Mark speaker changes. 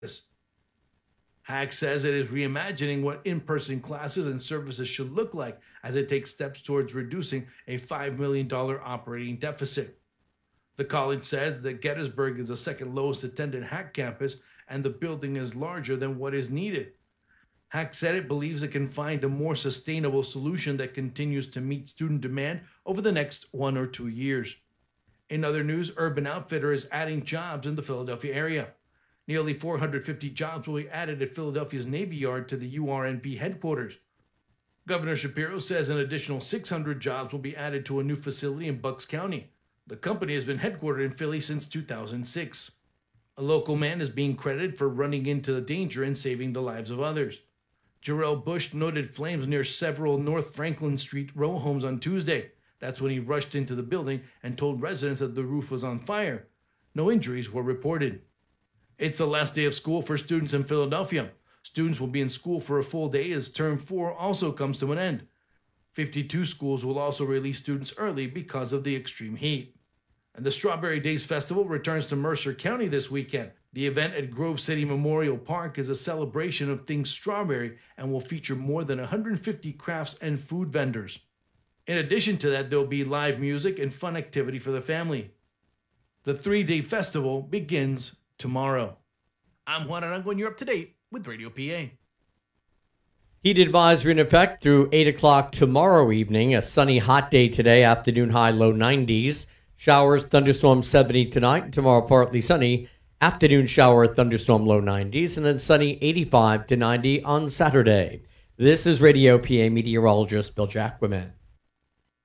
Speaker 1: Hack says it is reimagining what in person classes and services should look like as it takes steps towards reducing a $5 million operating deficit. The college says that Gettysburg is the second lowest attended Hack campus and the building is larger than what is needed. Hack said it believes it can find a more sustainable solution that continues to meet student demand over the next 1 or 2 years. In other news, Urban Outfitters is adding jobs in the Philadelphia area. Nearly 450 jobs will be added at Philadelphia's Navy Yard to the URNB headquarters. Governor Shapiro says an additional 600 jobs will be added to a new facility in Bucks County. The company has been headquartered in Philly since 2006. A local man is being credited for running into the danger and saving the lives of others. Jarrell Bush noted flames near several North Franklin Street row homes on Tuesday. That's when he rushed into the building and told residents that the roof was on fire. No injuries were reported. It's the last day of school for students in Philadelphia. Students will be in school for a full day as Term 4 also comes to an end. 52 schools will also release students early because of the extreme heat. And the Strawberry Days Festival returns to Mercer County this weekend. The event at Grove City Memorial Park is a celebration of things strawberry and will feature more than 150 crafts and food vendors. In addition to that, there'll be live music and fun activity for the family. The 3-day festival begins tomorrow. I'm Juan Arango, and you're up to date with Radio PA.
Speaker 2: Heat advisory in effect through 8 o'clock tomorrow evening. A sunny, hot day today, afternoon high, low 90s. Showers, thunderstorms 70 tonight. Tomorrow, partly sunny. Afternoon shower, thunderstorm, low 90s. And then sunny, 85 to 90 on Saturday. This is Radio PA meteorologist Bill Jacquemin.